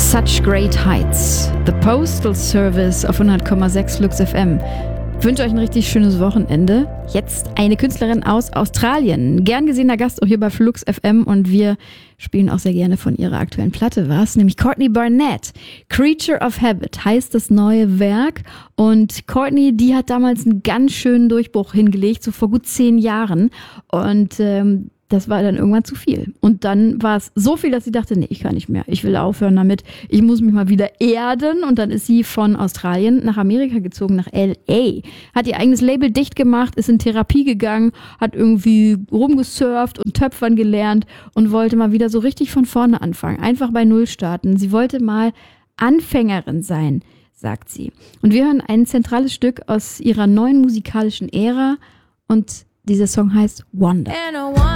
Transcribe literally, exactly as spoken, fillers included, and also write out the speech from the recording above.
Such Great Heights. The Postal Service auf hundert Komma sechs Flux F M. Ich wünsche euch ein richtig schönes Wochenende. Jetzt eine Künstlerin aus Australien. Gern gesehener Gast auch hier bei Flux F M und wir spielen auch sehr gerne von ihrer aktuellen Platte was, nämlich Courtney Barnett. Creature of Habit heißt das neue Werk und Courtney, die hat damals einen ganz schönen Durchbruch hingelegt, so vor gut zehn Jahren und ähm, das war dann irgendwann zu viel. Und dann war es so viel, dass sie dachte, nee, ich kann nicht mehr. Ich will aufhören damit. Ich muss mich mal wieder erden. Und dann ist sie von Australien nach Amerika gezogen, nach L A. Hat ihr eigenes Label dicht gemacht, ist in Therapie gegangen, hat irgendwie rumgesurft und Töpfern gelernt und wollte mal wieder so richtig von vorne anfangen. Einfach bei Null starten. Sie wollte mal Anfängerin sein, sagt sie. Und wir hören ein zentrales Stück aus ihrer neuen musikalischen Ära und dieser Song heißt Wonder.